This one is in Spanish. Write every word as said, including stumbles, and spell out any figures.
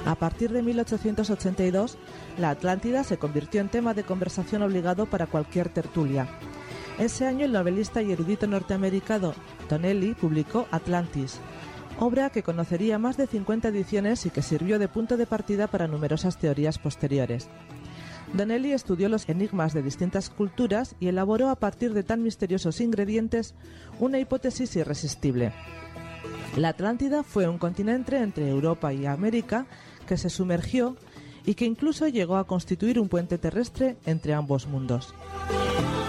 A partir de mil ochocientos ochenta y dos, la Atlántida se convirtió en tema de conversación obligado para cualquier tertulia. Ese año el novelista y erudito norteamericano Donnelly publicó Atlantis, obra que conocería más de cincuenta ediciones y que sirvió de punto de partida para numerosas teorías posteriores. Donnelly estudió los enigmas de distintas culturas y elaboró a partir de tan misteriosos ingredientes una hipótesis irresistible. La Atlántida fue un continente entre Europa y América que se sumergió y que incluso llegó a constituir un puente terrestre entre ambos mundos.